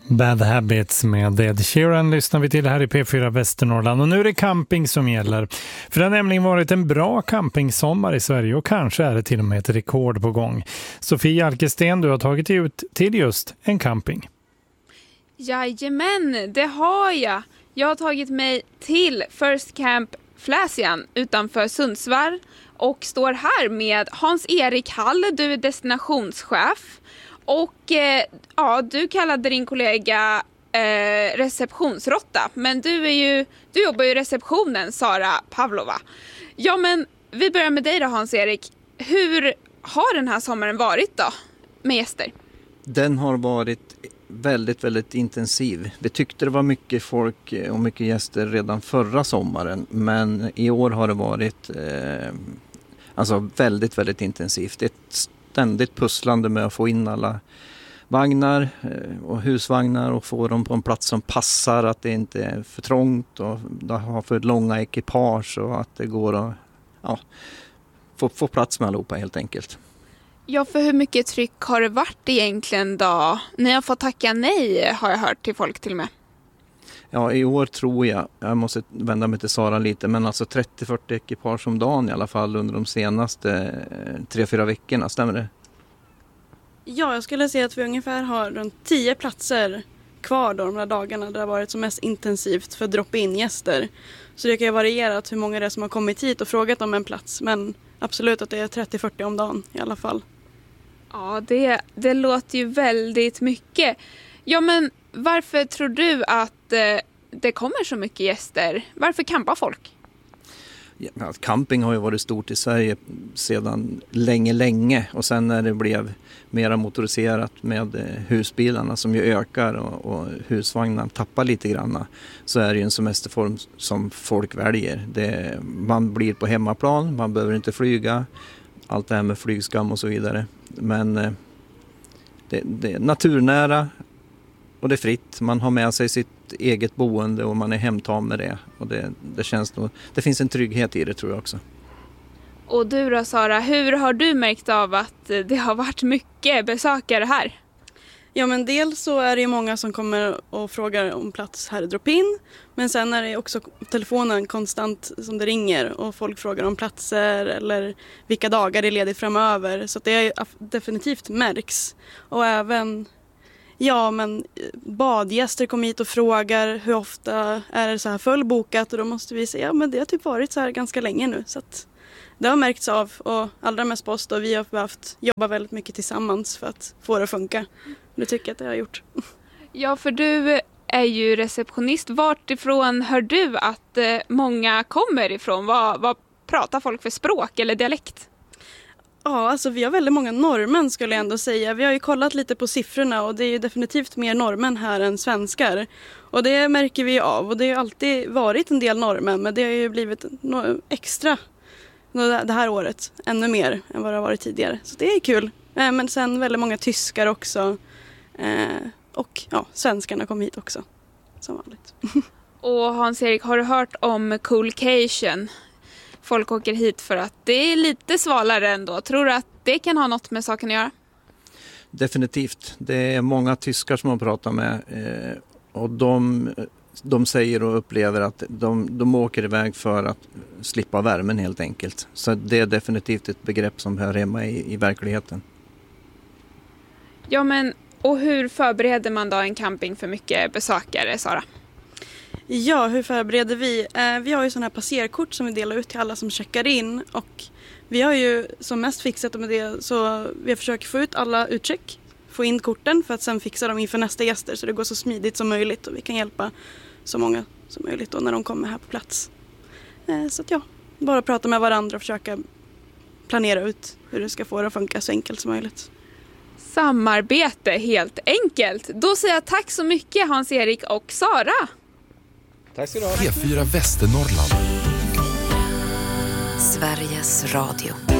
Bad Habits med Ed Sheeran lyssnar vi till här i P4 Västernorrland. Och nu är det camping som gäller. För det har nämligen varit en bra campingsommar i Sverige och kanske är det till och med ett rekord på gång. Sofia Alkesten, du har tagit ut till just en camping. Jajamän, det har jag. Jag har tagit mig till First Camp Fläsian utanför Sundsvall och står här med Hans-Erik Hall, du är destinationschef. Och du kallade din kollega receptionsrotta, men du jobbar ju i receptionen, Sara Pavlova. Ja, men vi börjar med dig då, Hans-Erik. Hur har den här sommaren varit då med gäster? Den har varit väldigt, väldigt intensiv. Vi tyckte det var mycket folk och mycket gäster redan förra sommaren, men i år har det varit väldigt, väldigt intensivt. Det är ett ständigt pusslande med att få in alla vagnar och husvagnar och få dem på en plats som passar, att det inte är för trångt och har för långa ekipage och att det går att få plats med allihopa helt enkelt. Ja, för hur mycket tryck har det varit egentligen då? Ni har fått tacka nej, har jag hört till folk till och med. Ja, i år tror jag måste vända mig till Sara lite, men alltså 30-40 ekipage om dagen i alla fall under de senaste 3-4 veckorna, stämmer det? Ja, jag skulle säga att vi ungefär har runt 10 platser kvar då de här dagarna där det har varit som mest intensivt för drop-in-gäster. Så det kan ju variera hur många det är som har kommit hit och frågat om en plats, men absolut att det är 30-40 om dagen i alla fall. Ja, det låter ju väldigt mycket. Ja, men varför tror du att det kommer så mycket gäster? Varför campar folk? Ja, camping har ju varit stort i Sverige sedan länge och sen när det blev mera motoriserat med husbilarna som ju ökar och husvagnar tappar lite grann, så är det ju en semesterform som folk väljer. Man blir på hemmaplan, man behöver inte flyga, allt det här med flygskam och så vidare. Men det är naturnära och det är fritt. Man har med sig sitt eget boende och man är hemtam med det. Och det känns nog, det finns en trygghet i det, tror jag också. Och du då, Sara, hur har du märkt av att det har varit mycket besökare här? Ja, men dels så är det ju många som kommer och frågar om plats här i drop-in. Men sen är det också telefonen konstant som det ringer och folk frågar om platser eller vilka dagar det är ledigt framöver. Så det är definitivt märks. Och även badgäster kommer hit och frågar hur ofta är det så här fullbokat, och då måste vi säga men det har typ varit så här ganska länge nu, så att det har märkts av, och allra mest på oss då, vi har behövt jobba väldigt mycket tillsammans för att få det att funka. Det tycker jag att det har gjort. Ja, för du är ju receptionist. Vart ifrån hör du att många kommer ifrån? Vad pratar folk för språk eller dialekt? Ja, alltså vi har väldigt många norrmän skulle jag ändå säga. Vi har ju kollat lite på siffrorna och det är ju definitivt mer norrmän här än svenskar. Och det märker vi av, och det har ju alltid varit en del norrmän, men det har ju blivit extra det här året, ännu mer än vad det har varit tidigare. Så det är kul. Men sen väldigt många tyskar också. Och svenskarna kom hit också, som vanligt. Och Hans-Erik, har du hört om Coolcation? Folk åker hit för att det är lite svalare ändå. Tror du att det kan ha något med saken att göra? Definitivt. Det är många tyskar som man pratar med och de säger och upplever att de åker iväg för att slippa värmen helt enkelt. Så det är definitivt ett begrepp som hör hemma i verkligheten. Ja, men och hur förbereder man då en camping för mycket besökare, Sara? Ja, hur förbereder vi? Vi har ju sådana här passerkort som vi delar ut till alla som checkar in, och vi har ju som mest fixat med det, så vi försöker få ut alla utcheck, få in korten för att sen fixa dem inför nästa gäster så det går så smidigt som möjligt och vi kan hjälpa så många som möjligt då när de kommer här på plats. Så att bara prata med varandra och försöka planera ut hur det ska få det att funka så enkelt som möjligt. Samarbete, helt enkelt. Då säger jag tack så mycket Hans-Erik och Sara. Tack ska du ha. P4 Västernorrland. Sveriges Radio.